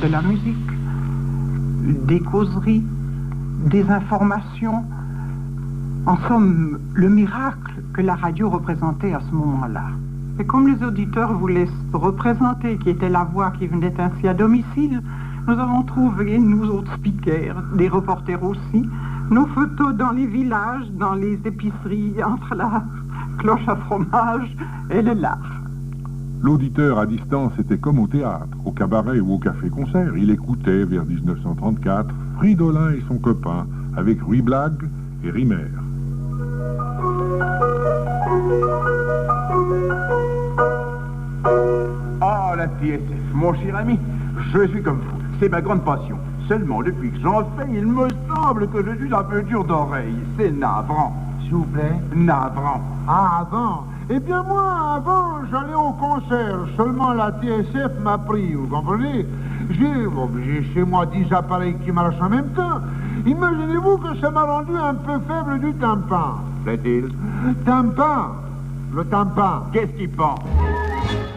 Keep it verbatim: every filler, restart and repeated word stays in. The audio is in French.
de la musique, des causeries, des informations. En somme, le miracle que la radio représentait à ce moment-là. Et comme les auditeurs voulaient se représenter, qui était la voix qui venait ainsi à domicile, nous avons trouvé, nous autres speakers, des reporters aussi, nos photos dans les villages, dans les épiceries, entre la cloche à fromage et le lard. L'auditeur à distance était comme au théâtre, au cabaret ou au café-concert. Il écoutait vers dix-neuf cent trente-quatre Fridolin et son copain avec Ruy Blague et Riemer. Ah, la T S F, mon cher ami, je suis comme vous. C'est ma grande passion. Seulement, depuis que j'en fais, il me semble que je suis un peu dur d'oreille. C'est navrant. S'il vous plaît. Navrant. Ah, avant. Eh bien, moi, avant, j'allais au concert. Seulement, la T S F m'a pris, vous comprenez? J'ai bon, j'ai chez moi dix appareils qui marchent en même temps. Imaginez-vous que ça m'a rendu un peu faible du tympan. Plaît-il? Tympan. Le tympan. Qu'est-ce qu'il pense?